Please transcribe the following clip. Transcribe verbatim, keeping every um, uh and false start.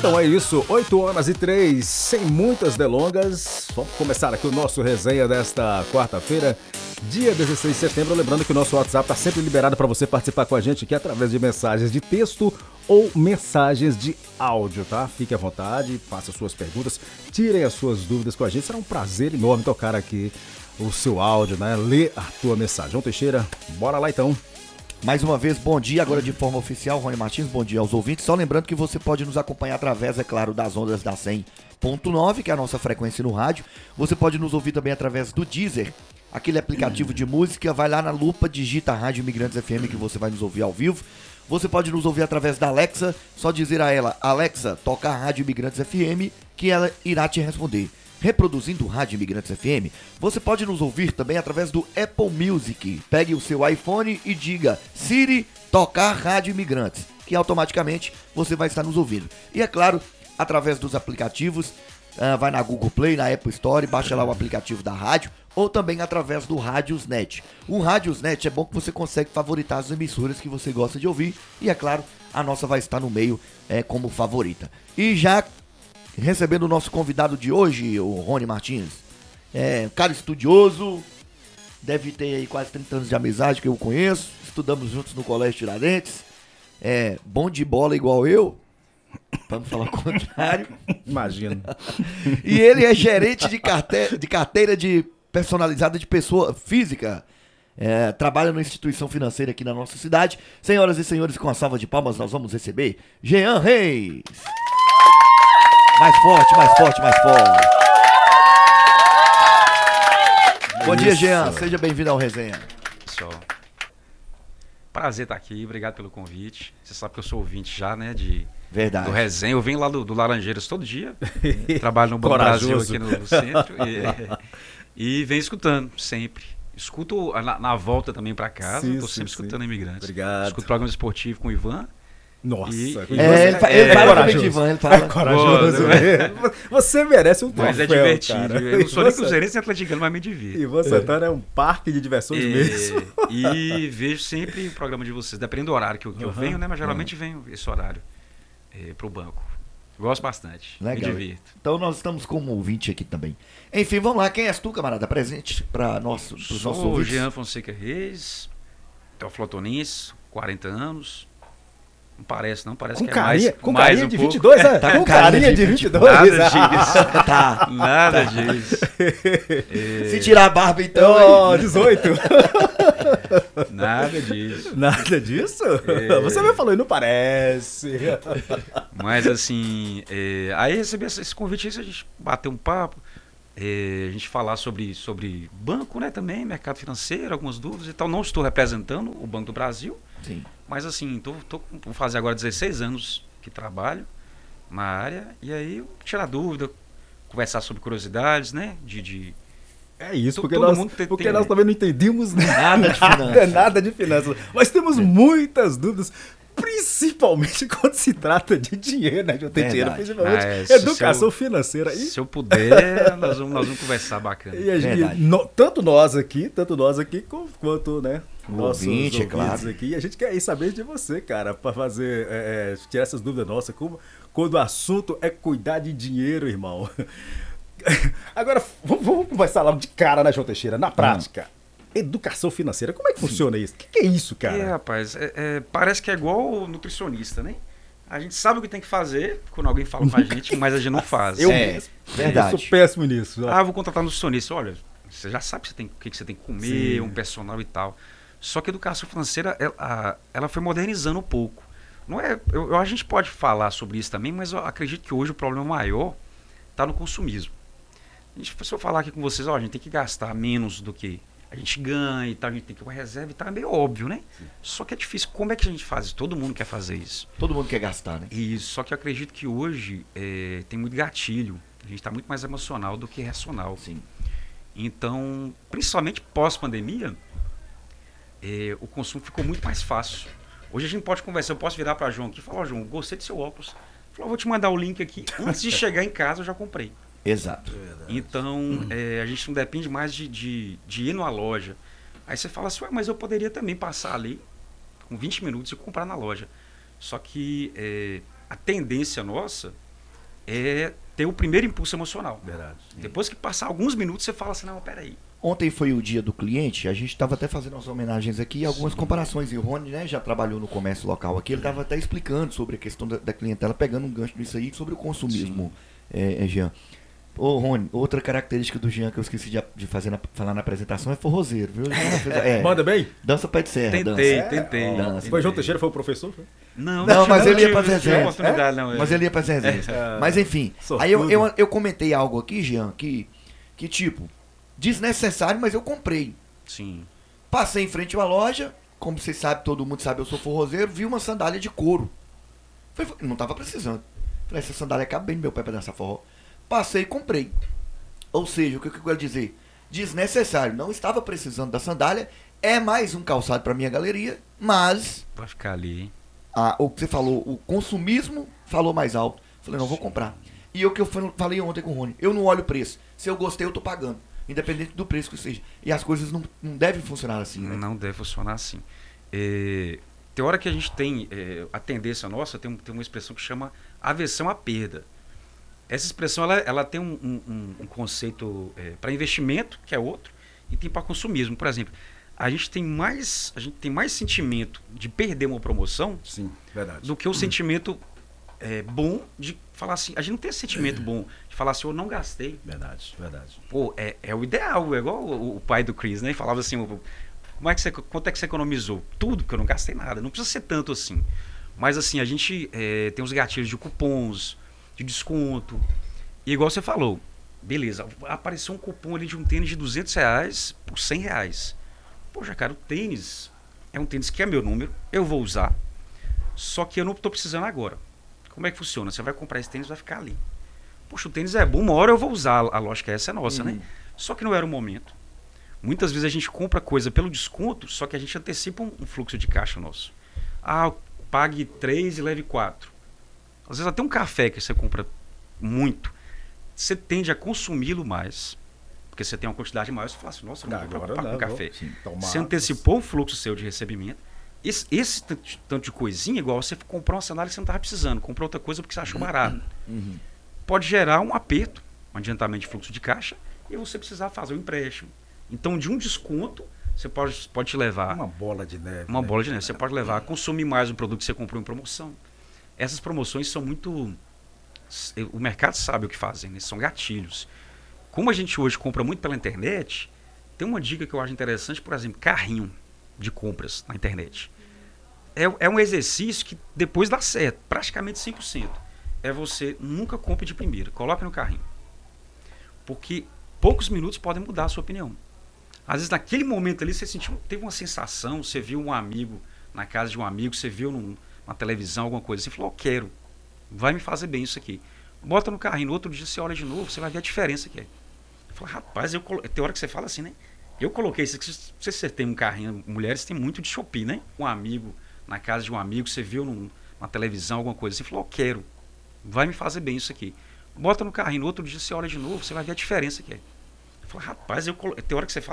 Então é isso, oito horas e três, sem muitas delongas. Vamos começar aqui o nosso resenha desta quarta-feira, dia dezesseis de setembro. Lembrando que o nosso WhatsApp está sempre liberado para você participar com a gente aqui através de mensagens de texto ou mensagens de áudio, tá? Fique à vontade, faça suas perguntas, tirem as suas dúvidas com a gente. Será um prazer enorme tocar aqui o seu áudio, né? Ler a tua mensagem. João Teixeira, bora lá então. Mais uma vez, bom dia, agora de forma oficial, Rony Martins, bom dia aos ouvintes. Só lembrando que você pode nos acompanhar através, é claro, das ondas da cem ponto nove, que é a nossa frequência no rádio. Você pode nos ouvir também através do Deezer, aquele aplicativo de música. Vai lá na lupa, digita Rádio Imigrantes F M que você vai nos ouvir ao vivo. Você pode nos ouvir através da Alexa, só dizer a ela, Alexa, toca a Rádio Imigrantes F M, que ela irá te responder. Reproduzindo Rádio Imigrantes F M, você pode nos ouvir também através do Apple Music. Pegue o seu iPhone e diga, Siri, tocar Rádio Imigrantes, que automaticamente você vai estar nos ouvindo. E é claro, através dos aplicativos, uh, vai na Google Play, na Apple Store, baixa lá o aplicativo da rádio, ou também através do Radiosnet. O Radiosnet é bom que você consegue favoritar as emissoras que você gosta de ouvir, e é claro, a nossa vai estar no meio é, como favorita. E já recebendo o nosso convidado de hoje, o Rony Martins, é um cara estudioso, deve ter aí quase trinta anos de amizade que eu conheço, estudamos juntos no Colégio Tiradentes, é bom de bola igual eu, vamos falar o contrário. Imagino. E ele é gerente de carteira de, carteira de personalizada de pessoa física, é, trabalha numa instituição financeira aqui na nossa cidade. Senhoras e senhores, com a salva de palmas nós vamos receber Jean Reis. Mais forte, mais forte, mais forte. Bom dia, Jean. Seja bem-vindo ao Resenha. Pessoal, prazer estar aqui. Obrigado pelo convite. Você sabe que eu sou ouvinte já, né, de, Verdade. do Resenha. Eu venho lá do, do Laranjeiras todo dia. Trabalho no Banco Brasil aqui no, no centro. E, e venho escutando sempre. Escuto na, na volta também para casa. Estou sempre sim. escutando Imigrantes. Obrigado. Escuto programa esportivo com o Ivan. Nossa, e, e é, ele, é, ele fala também de Ivan, ele fala. É corajoso, Boa, você merece um troféu, mas é divertido. Cara. Eu não sou nem cruzeirense nem atleticano, mas me divirto. Ivan Santana é um parque de diversões é, mesmo. E vejo sempre o programa de vocês, dependendo do horário que eu, que uhum, eu venho, né? Mas geralmente uhum. venho esse horário é, pro banco. Gosto bastante, legal. Me divirto. Então nós estamos como ouvinte aqui também. Enfim, vamos lá, quem és tu, camarada? Presente para nosso, os nossos ouvintes. Sou Jean Fonseca Reis, teoflotonense, quarenta anos. Não parece, não. Parece com que carinha, é mais, com mais carinha um de pouco. vinte e dois, é? Tá com carinha de vinte e dois. Nada disso. tá. Nada tá. disso. É... Se tirar a barba, então... Oh, dezoito. Nada disso. Nada disso? É... Você me falou e não parece. Mas assim, é... aí recebi esse convite, aí a gente bateu um papo, é... a gente falar sobre, sobre banco, né, também, mercado financeiro, algumas dúvidas e tal. Não estou representando o Banco do Brasil. Sim. Mas assim, tô, tô, vou fazer agora dezesseis anos que trabalho na área, e aí tirar dúvida, conversar sobre curiosidades, né? De, de... É isso, T- porque, todo nós, mundo tem, porque tem, nós também não entendemos nada de nada, finanças. nada de finanças. Mas temos é. muitas dúvidas, principalmente quando se trata de dinheiro, né, João Teixeira? Principalmente ah, é, educação eu, financeira. E... Se eu puder, nós vamos, nós vamos conversar bacana. E a gente, no, tanto nós aqui, tanto nós aqui, quanto, né? O nossos ouvinte, é claro. Aqui. A gente quer saber de você, cara, para fazer, é, tirar essas dúvidas nossas. Como, quando o assunto é cuidar de dinheiro, irmão. Agora, vamos, vamos conversar lá de cara, né, João Teixeira? Na prática, hum. educação financeira, como é que Sim. funciona isso? O que, que é isso, cara? É, rapaz, é, é, parece que é igual nutricionista, né? A gente sabe o que tem que fazer quando alguém fala com a gente, mas a gente não faz. Eu é, mesmo. Verdade. Eu sou péssimo nisso. Ah, vou contratar um nutricionista. Olha, você já sabe o que, que, que você tem que comer, Sim. um personal e tal. Só que a educação financeira, ela, ela foi modernizando um pouco. Não é, eu, eu, a gente pode falar sobre isso também, mas eu acredito que hoje o problema maior está no consumismo. A gente, se eu falar aqui com vocês, ó, a gente tem que gastar menos do que a gente ganha e tal, a gente tem que ter uma reserva e tal, é meio óbvio, né? Sim. Só que é difícil. Como é que a gente faz isso? Todo mundo quer fazer isso. Todo mundo quer gastar, né? Isso, só que eu acredito que hoje é, tem muito gatilho. A gente está muito mais emocional do que racional. Sim. Então, principalmente pós-pandemia, É, o consumo ficou muito mais fácil. Hoje a gente pode conversar, eu posso virar para João aqui e falar, ó, João, gostei do seu óculos. Falou, vou te mandar o link aqui. Antes de chegar em casa, eu já comprei. Exato. Então, hum. é, a gente não depende mais de, de, de ir numa loja. Aí você fala assim, ué, mas eu poderia também passar ali com vinte minutos e comprar na loja. Só que é, a tendência nossa é ter o primeiro impulso emocional. Verdade. Depois que passar alguns minutos, você fala assim, não, peraí. Ontem foi o dia do cliente, a gente estava até fazendo as homenagens aqui e algumas comparações. E o Rony, né, já trabalhou no comércio local aqui, ele estava até explicando sobre a questão da, da clientela, pegando um gancho nisso aí, sobre o consumismo, é, é, Jean. Ô, Rony, outra característica do Jean que eu esqueci de, de fazer na, falar na apresentação é forrozeiro, viu? É, Manda bem? dança pé de serra. Tentei, dança. tentei. Dança. Foi João Teixeira, foi o professor? Foi? Não, Não, mas ele ia tive- pra tive Zezé. oportunidade, não, Mas é. ele ia pra Zezé. É. Mas enfim, Sortudo. aí eu, eu, eu comentei algo aqui, Jean, que, que tipo, desnecessário, mas eu comprei. Sim. Passei em frente a uma loja, como você sabe, todo mundo sabe, eu sou forrozeiro, vi uma sandália de couro. Falei, não tava precisando. Falei, essa sandália cabe bem no meu pé pra dançar forró. Passei e comprei. Ou seja, o que eu quero dizer? Desnecessário, não estava precisando da sandália, é mais um calçado para minha galeria, mas Vai ficar ali. a, o que você falou, o consumismo falou mais alto. Falei, não, vou comprar. E o que eu falei ontem com o Rony, eu não olho o preço. Se eu gostei, eu tô pagando. Independente do preço que seja. E as coisas não, não devem funcionar assim, né? Não deve funcionar assim. É, tem hora que a gente tem é, a tendência nossa, tem, um- tem uma expressão que chama aversão à perda. Essa expressão ela, ela tem um, um- um conceito é, para investimento, que é outro, e tem para consumismo. Por exemplo, a gente tem mais a gente tem mais sentimento de perder uma promoção Sim, verdade. do que o sentimento é, bom de falar assim. A gente não tem esse sentimento bom de falar assim, eu não gastei. Verdade, verdade. Pô, é, é o ideal, é igual o, o pai do Chris, né? Ele falava assim, o- como é que você, quanto é que você economizou? Tudo, que eu não gastei nada. Não precisa ser tanto assim. Mas assim, a gente é, tem os gatilhos de cupons, de desconto. E igual você falou, beleza, apareceu um cupom ali de um tênis de duzentos reais por cem reais. Poxa, cara, o tênis é um tênis que é meu número, eu vou usar, só que eu não estou precisando agora. Como é que funciona? Você vai comprar esse tênis, vai ficar ali. Poxa, o tênis é bom, uma hora eu vou usar, a lógica essa é nossa, né? Só que não era o momento. Muitas vezes a gente compra coisa pelo desconto, só que a gente antecipa um, um fluxo de caixa nosso. Ah, pague três e leve quatro. Às vezes até um café que você compra muito, você tende a consumi-lo mais. Porque você tem uma quantidade maior, você fala assim, nossa, eu não vou Agora preocupar com não, café. vou, sim, tomar Você água. antecipou o fluxo seu de recebimento. Esse, esse tanto, de- tanto de coisinha, igual você comprou uma sandália que você não estava precisando, comprou outra coisa porque você achou barato. Uhum. Pode gerar um aperto, um adiantamento de fluxo de caixa, e você precisar fazer um empréstimo. Então, de um desconto, você pode, pode te levar Uma bola de neve. uma né? bola de neve. Você pode levar a consumir mais um produto que você comprou em promoção. Essas promoções são muito... O mercado sabe o que fazem, né? São gatilhos. Como a gente hoje compra muito pela internet, tem uma dica que eu acho interessante, por exemplo, carrinho de compras na internet. É, é um exercício que depois dá certo, praticamente cem por cento. É você nunca compre de primeira, coloque no carrinho. Porque poucos minutos podem mudar a sua opinião. Às vezes naquele momento ali você sentiu, teve uma sensação, você viu um amigo na casa de um amigo, você viu num, na televisão alguma coisa, você falou, eu quero, vai me fazer bem isso aqui. Bota no carrinho, no outro dia você olha de novo, você vai ver a diferença que é. Eu falo, rapaz, eu colo... tem hora que você fala assim, né? Eu coloquei isso aqui, não sei se você tem um carrinho, mulheres tem muito de Shopee, né? Um amigo, na casa de um amigo, você viu num, na televisão alguma coisa, você falou, eu quero, vai me fazer bem isso aqui. Bota no carrinho, no outro dia você olha de novo, você vai ver a diferença que é. Eu falo, rapaz, eu colo... tem hora que você fala